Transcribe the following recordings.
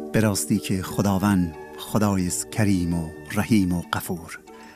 به راستی که خداوند خدای است کریم و رحیم و غفور،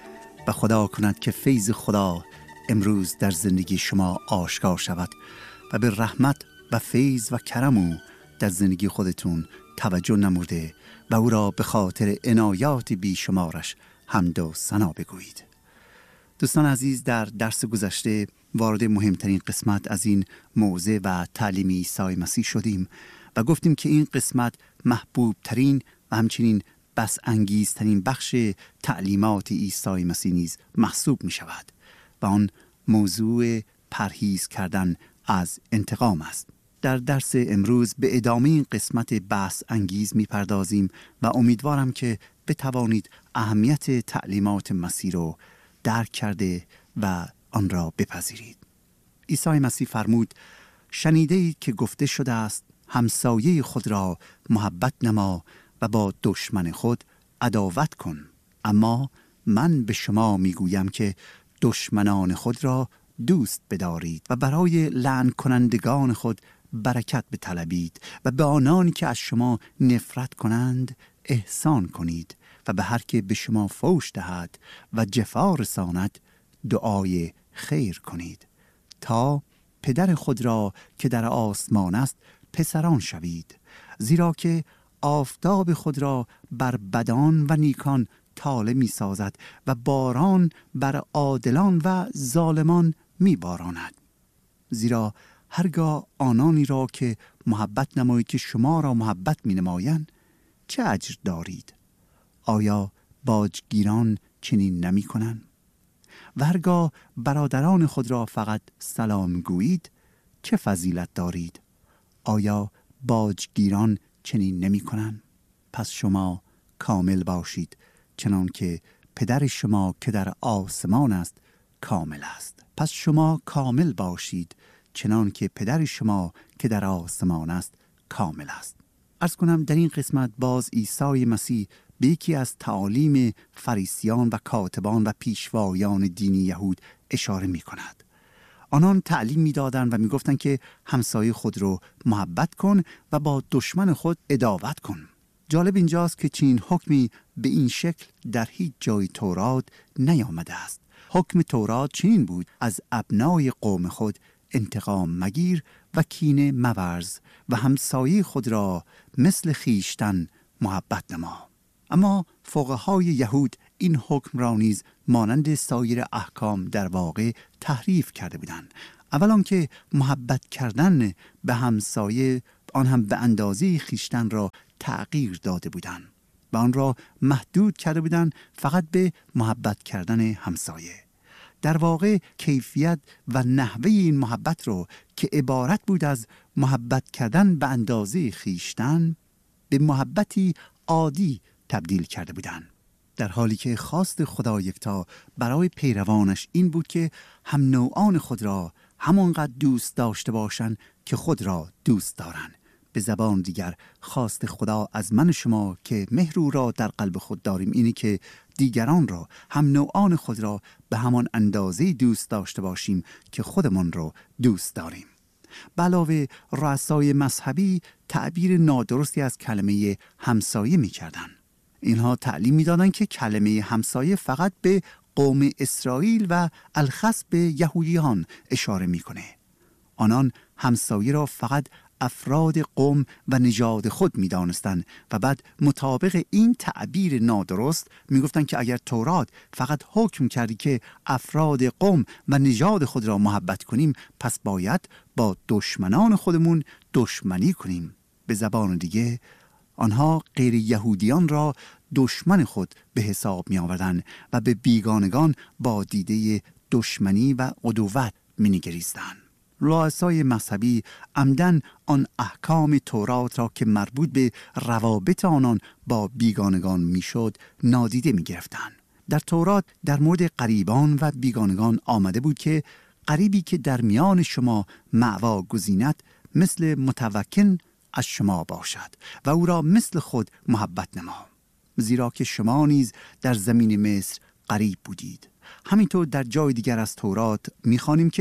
و خدا کند که فیض خدا امروز در زندگی شما آشکار شود و به رحمت و فیض و کرم او در زندگی خودتون توجه نموده و او را به خاطر عنایات بیشمارش حمد و ثنا بگویید. دوستان عزیز، در درس گذشته وارد مهمترین قسمت از این موعظه و تعلیم عیسی مسیح شدیم و گفتیم که این قسمت محبوب ترین و همچنین بس انگیزترین بخش تعلیمات عیسی مسیح نیز محسوب می شود و آن موضوع پرهیز کردن از انتقام است. در درس امروز به ادامه این قسمت بحث انگیز می پردازیم و امیدوارم که بتوانید اهمیت تعلیمات مسیح رو درک کرده و آن را بپذیرید. عیسی مسیح فرمود: شنیده اید که گفته شده است همسایه خود را محبت نما و با دشمن خود عداوت کن. اما من به شما میگویم که دشمنان خود را دوست بدارید و برای لعن کنندگان خود برکت بطلبید و به آنانی که از شما نفرت کنند احسان کنید و به هر که به شما فوش دهد و جفا رساند دعای خیر کنید، تا پدر خود را که در آسمان است پسران شوید. زیرا که آفتاب خود را بر بدان و نیکان طالع می سازد و باران بر عادلان و ظالمان می باراند. زیرا هرگاه آنانی را که محبت نمایید که شما را محبت می نمایند چه اجر دارید؟ آیا باجگیران چنین نمی کنند؟ و هرگاه برادران خود را فقط سلام گویید چه فضیلت دارید؟ آیا باجگیران چنین نمی کنند؟ پس شما کامل باشید چنان که پدر شما که در آسمان است کامل است. پس شما کامل باشید چنان که پدر شما که در آسمان است کامل است. عرض کنم در این قسمت باز عیسی مسیح به یکی از تعالیم فریسیان و کاتبان و پیشوایان دینی یهود اشاره می کند. آنان تعلیم می دادند و می گفتند که همسایه خود رو محبت کن و با دشمن خود عداوت کن. جالب اینجاست که چنین حکمی به این شکل در هیچ جای تورات نیامده است. حکم تورات چنین بود: از ابنای قوم خود انتقام مگیر و کینه مورز و همسایه خود را مثل خیشتن محبت نما. اما فقهای یهود این حکم را نیز مانند سایر احکام در واقع تحریف کرده بودند. اولا که محبت کردن به همسایه آن هم به اندازه خیشتن را تغییر داده بودند و آن را محدود کرده بودند فقط به محبت کردن همسایه. در واقع کیفیت و نحوه این محبت رو که عبارت بود از محبت کردن به اندازه خیشتن به محبتی عادی تبدیل کرده بودند، در حالی که خواست خدا یکتا برای پیروانش این بود که هم نوعان خود را همانقدر دوست داشته باشند که خود را دوست دارند. به زبان دیگر خواست خدا از من شما که مهر او را در قلب خود داریم اینه که دیگران را هم نوعان خود را به همان اندازه دوست داشته باشیم که خودمان را دوست داریم. به علاوه رؤسای مذهبی تعبیر نادرستی از کلمه همسایه می کردن. اینها تعلیم می دادن که کلمه همسایه فقط به قوم اسرائیل و الخاص به یهودیان اشاره می کنه. آنان همسایه را فقط افراد قوم و نژاد خود می دانستن و بعد مطابق این تعبیر نادرست می گفتن که اگر تورات فقط حکم کردی که افراد قوم و نژاد خود را محبت کنیم، پس باید با دشمنان خودمون دشمنی کنیم. به زبان دیگه آنها غیر یهودیان را دشمن خود به حساب می آوردن و به بیگانگان با دیده دشمنی و عدوت می نگریستند. رؤسای مذهبی عمدن آن احکام تورات را که مربوط به روابط آنان با بیگانگان میشد نادیده می گرفتند. در تورات در مورد غریبان و بیگانگان آمده بود که غریبی که در میان شما مأوا گزیند مثل متوکل از شما باشد و او را مثل خود محبت نما، زیرا که شما نیز در زمین مصر غریب بودید. همینطور در جای دیگر از تورات می‌خوانیم که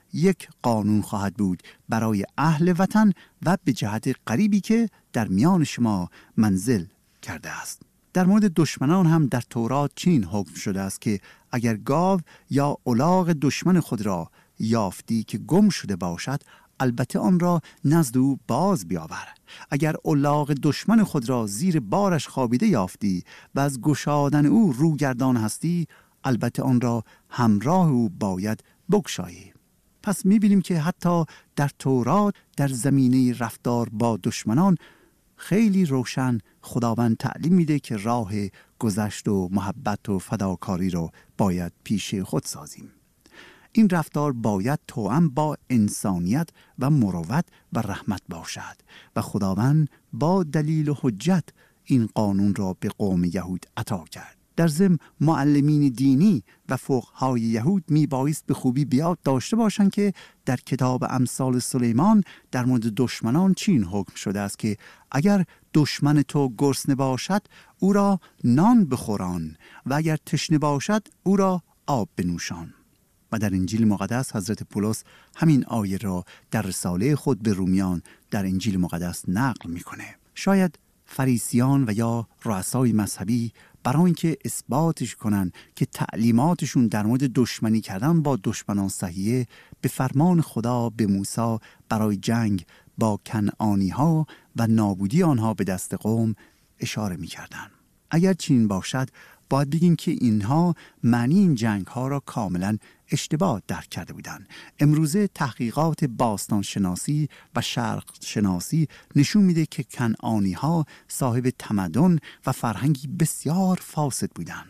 یک قانون خواهد بود برای اهل وطن و به جهت غریبی که در میان شما منزل کرده است. در مورد دشمنان هم در تورات چنین حکم شده است که اگر گاو یا الاغ دشمن خود را یافتی که گم شده باشد، البته آن را نزد او باز بیاور. اگر الاغ دشمن خود را زیر بارش خوابیده یافتی و از گشادن او روگردان هستی، البته آن را همراه او باید بگشایی. پس می‌بینیم که حتی در تورات در زمینه رفتار با دشمنان خیلی روشن خداوند تعلیم میده که راه گذشت و محبت و فداکاری رو باید پیش خود سازیم. این رفتار باید توأم با انسانیت و مروت و رحمت باشد و خداوند با دلیل و حجت این قانون را به قوم یهود عطا کرد. در ضمن معلمین دینی و فقهای یهود میبایست به خوبی بیاد داشته باشند که در کتاب امثال سلیمان در مورد دشمنان چین حکم شده است که اگر دشمن تو گرسنه باشد او را نان بخوران و اگر تشنه باشد او را آب بنوشان. و در انجیل مقدس حضرت پولس همین آیه را در رساله خود به رومیان در انجیل مقدس نقل میکنه. شاید فریسیان و یا رؤسای مذهبی برای اینکه اثباتش کنن که تعلیماتشون در مورد دشمنی کردن با دشمنان صحیحه، به فرمان خدا به موسی برای جنگ با کنعانی ها و نابودی آنها به دست قوم اشاره میکردن. اگر چنین باشد باید بگیم که اینها معنی این جنگ ها را کاملا اشتباه درک کرده بودند. امروزه تحقیقات باستان شناسی و شرق شناسی نشون میده که کنعانی ها صاحب تمدن و فرهنگی بسیار فاسد بودند.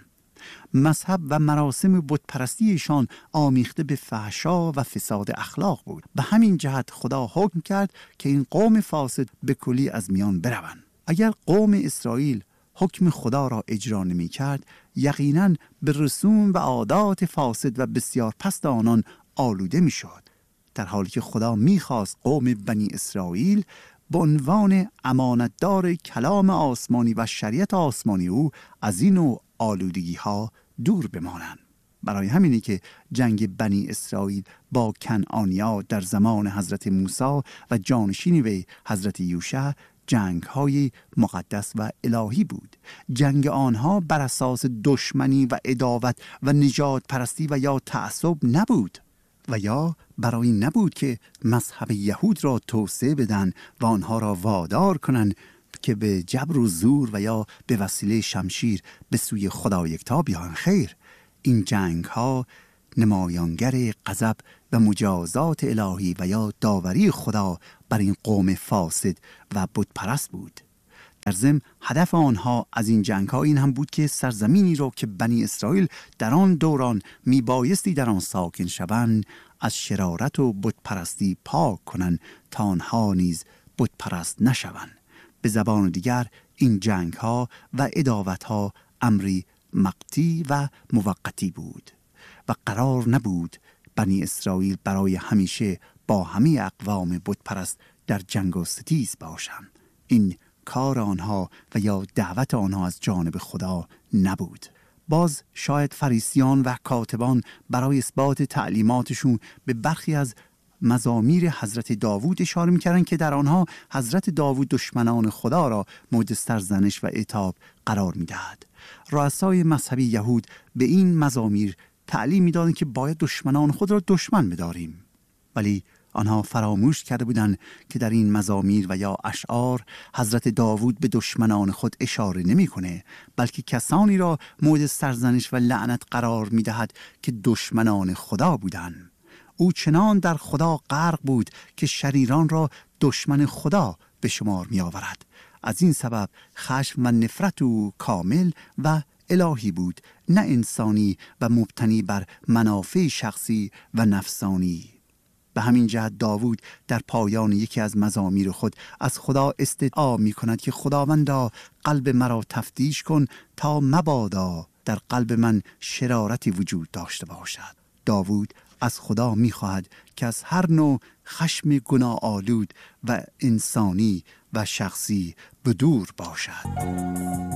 مذهب و مراسم بتپرستیشان آمیخته به فحشا و فساد اخلاق بود. به همین جهت خدا حکم کرد که این قوم فاسد به کلی از میان بروند. اگر قوم اسرائیل حکم خدا را اجرا نمی کرد، یقیناً به رسوم و عادات فاسد و بسیار پست آنان آلوده می شد. در حالی که خدا می خواست قوم بنی اسرائیل به عنوان امانتدار کلام آسمانی و شریعت آسمانی او از این نوع آلودگی ها دور بمانند. برای همینی که جنگ بنی اسرائیل با کنعانیا در زمان حضرت موسی و جانشین وی حضرت یوشع جنگ های مقدس و الهی بود. جنگ آنها بر اساس دشمنی و عداوت و نژاد پرستی و یا تعصب نبود و یا برای این نبود که مذهب یهود را توسعه بدن و آنها را وادار کنند که به جبر و زور و یا به وسیله شمشیر به سوی خدا یکتا بیان. خیر، این جنگ ها نمایانگر غضب و مجازات الهی و یا داوری خدا بر این قوم فاسد و بتپرست بود. در ضمن هدف آنها از این جنگ ها این هم بود که سرزمینی را که بنی اسرائیل در آن دوران میبایستی در آن ساکن شوند از شرارت و بتپرستی پاک کنند تا آنها نیز بتپرست نشوند. به زبان دیگر این جنگ ها و عداوت ها امری مقتی و موقتی بود و قرار نبود بنی اسرائیل برای همیشه با همه اقوام بتپرست در جنگ و ستیز باشند. این کار آنها و یا دعوت آنها از جانب خدا نبود. باز شاید فریسیان و کاتبان برای اثبات تعلیماتشون به برخی از مزامیر حضرت داوود اشاره می‌کردند که در آنها حضرت داوود دشمنان خدا را مورد سرزنش و عتاب قرار می‌دهد. رؤسای مذهبی یهود به این مزامیر تعلیم می‌دادند که باید دشمنان خود را دشمن بداریم، ولی آنها فراموش کرده بودند که در این مزامیر و یا اشعار حضرت داوود به دشمنان خود اشاره نمی‌کنه، بلکه کسانی را مورد سرزنش و لعنت قرار می‌دهد که دشمنان خدا بودند. او چنان در خدا غرق بود که شریران را دشمن خدا به شمار می آورد. از این سبب خشم و نفرت او کامل و الهی بود، نه انسانی و مبتنی بر منافع شخصی و نفسانی. به همین جهت داوود در پایان یکی از مزامیر خود از خدا استدعا می کند که خداوندا قلب مرا تفتیش کن تا مبادا در قلب من شرارتی وجود داشته باشد. داوود از خدا می‌خواهد که از هر نوع خشم گناه آلود و انسانی و شخصی بدور باشد.